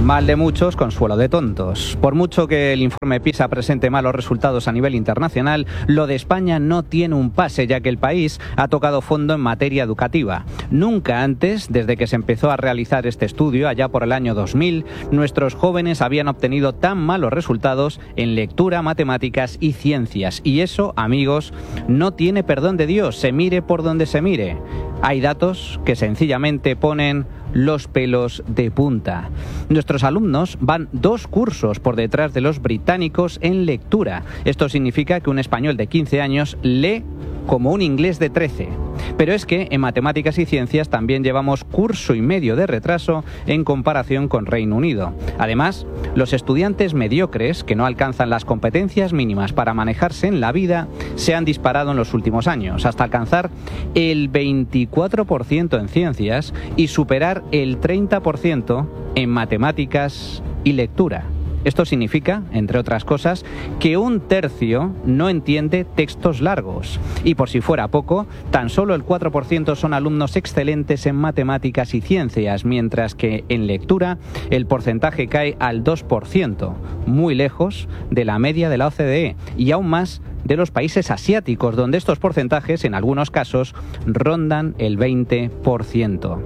Mal de muchos, consuelo de tontos. Por mucho que el informe PISA presente malos resultados a nivel internacional, lo de España no tiene un pase, ya que el país ha tocado fondo en materia educativa. Nunca antes, desde que se empezó a realizar este estudio, allá por el año 2000, nuestros jóvenes habían obtenido tan malos resultados en lectura, matemáticas y ciencias. Y eso, amigos, no tiene perdón de Dios, se mire por donde se mire. Hay datos que sencillamente ponen los pelos de punta. Nuestros alumnos van 2 cursos por detrás de los británicos en lectura. Esto significa que un español de 15 años lee como un inglés de 13. Pero es que en matemáticas y ciencias también llevamos curso y medio de retraso en comparación con Reino Unido. Además, los estudiantes mediocres que no alcanzan las competencias mínimas para manejarse en la vida se han disparado en los últimos años, hasta alcanzar el 24% en ciencias y superar el 30% en matemáticas y lectura. Esto significa, entre otras cosas, que 1/3 no entiende textos largos. Y por si fuera poco, tan solo el 4% son alumnos excelentes en matemáticas y ciencias, mientras que en lectura el porcentaje cae al 2%, muy lejos de la media de la OCDE y aún más de los países asiáticos, donde estos porcentajes, en algunos casos, rondan el 20%.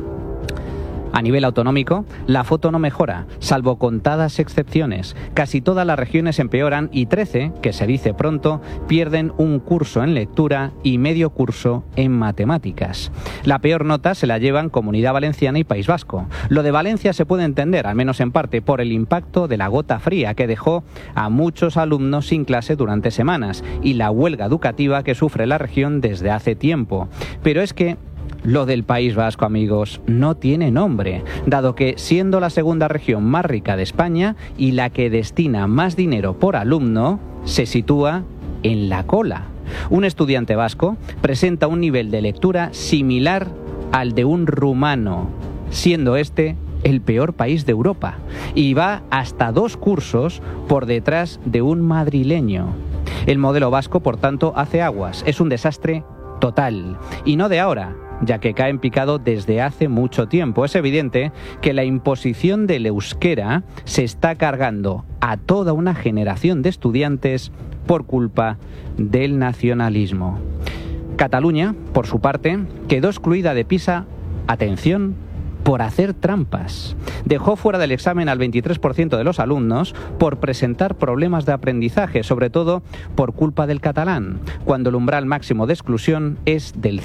A nivel autonómico, la foto no mejora, salvo contadas excepciones. Casi todas las regiones empeoran y 13, que se dice pronto, pierden un curso en lectura y medio curso en matemáticas. La peor nota se la llevan Comunidad Valenciana y País Vasco. Lo de Valencia se puede entender, al menos en parte, por el impacto de la gota fría que dejó a muchos alumnos sin clase durante semanas y la huelga educativa que sufre la región desde hace tiempo. Pero es que lo del País Vasco, amigos, no tiene nombre, dado que, siendo la segunda región más rica de España y la que destina más dinero por alumno, se sitúa en la cola. Un estudiante vasco presenta un nivel de lectura similar al de un rumano, siendo este el peor país de Europa, y va hasta 2 cursos por detrás de un madrileño. El modelo vasco, por tanto, hace aguas, es un desastre total, y no de ahora, ya que cae en picado desde hace mucho tiempo. Es evidente que la imposición del euskera se está cargando a toda una generación de estudiantes por culpa del nacionalismo. Cataluña, por su parte, quedó excluida de PISA, atención, por hacer trampas. Dejó fuera del examen al 23% de los alumnos por presentar problemas de aprendizaje, sobre todo por culpa del catalán, cuando el umbral máximo de exclusión es del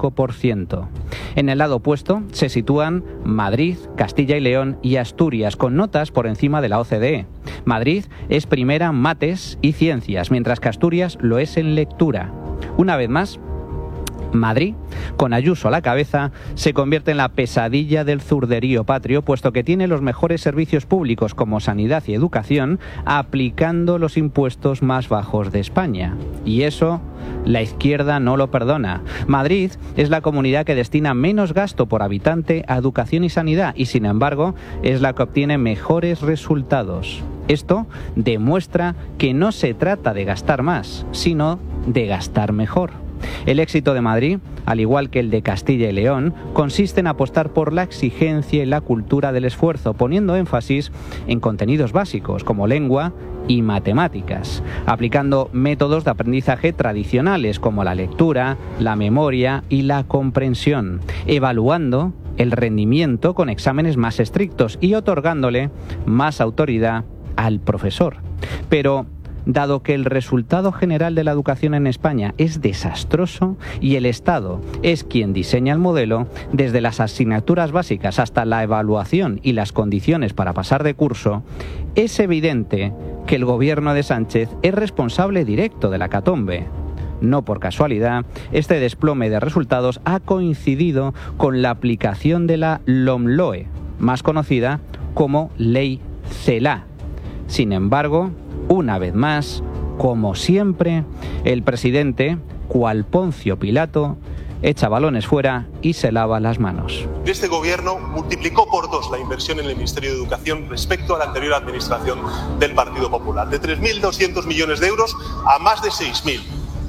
5%. En el lado opuesto se sitúan Madrid, Castilla y León y Asturias, con notas por encima de la OCDE. Madrid es primera en mates y ciencias, mientras que Asturias lo es en lectura. Una vez más, Madrid, con Ayuso a la cabeza, se convierte en la pesadilla del zurderío patrio, puesto que tiene los mejores servicios públicos como sanidad y educación, aplicando los impuestos más bajos de España. Y eso la izquierda no lo perdona. Madrid es la comunidad que destina menos gasto por habitante a educación y sanidad, y sin embargo es la que obtiene mejores resultados. Esto demuestra que no se trata de gastar más, sino de gastar mejor. El éxito de Madrid, al igual que el de Castilla y León, consiste en apostar por la exigencia y la cultura del esfuerzo, poniendo énfasis en contenidos básicos como lengua y matemáticas, aplicando métodos de aprendizaje tradicionales como la lectura, la memoria y la comprensión, evaluando el rendimiento con exámenes más estrictos y otorgándole más autoridad al profesor. Pero dado que el resultado general de la educación en España es desastroso y el Estado es quien diseña el modelo, desde las asignaturas básicas hasta la evaluación y las condiciones para pasar de curso, es evidente que el gobierno de Sánchez es responsable directo de la hecatombe. No por casualidad, este desplome de resultados ha coincidido con la aplicación de la LOMLOE, más conocida como Ley CELA. Sin embargo, una vez más, como siempre, el presidente, cual Poncio Pilato, echa balones fuera y se lava las manos. Este gobierno multiplicó por 2 la inversión en el Ministerio de Educación respecto a la anterior administración del Partido Popular, de 3.200 millones de euros a más de 6.000.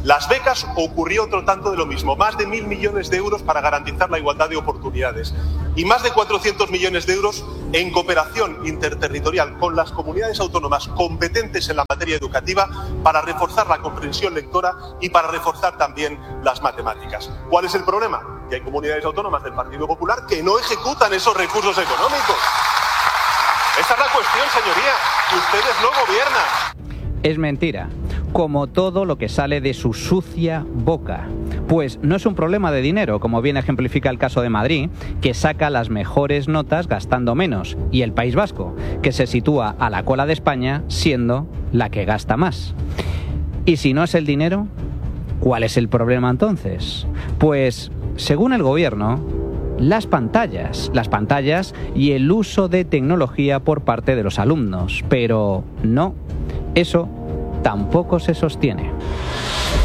Las becas ocurrió otro tanto de lo mismo, más de 1.000 millones de euros para garantizar la igualdad de oportunidades y más de 400 millones de euros en cooperación interterritorial con las comunidades autónomas competentes en la materia educativa para reforzar la comprensión lectora y para reforzar también las matemáticas. ¿Cuál es el problema? Que hay comunidades autónomas del Partido Popular que no ejecutan esos recursos económicos. Esa es la cuestión, señoría, que ustedes no gobiernan. Es mentira, como todo lo que sale de su sucia boca. Pues no es un problema de dinero, como bien ejemplifica el caso de Madrid, que saca las mejores notas gastando menos, y el País Vasco, que se sitúa a la cola de España siendo la que gasta más. Y si no es el dinero, ¿cuál es el problema entonces? Pues, según el gobierno, las pantallas y el uso de tecnología por parte de los alumnos. Pero no, eso tampoco se sostiene.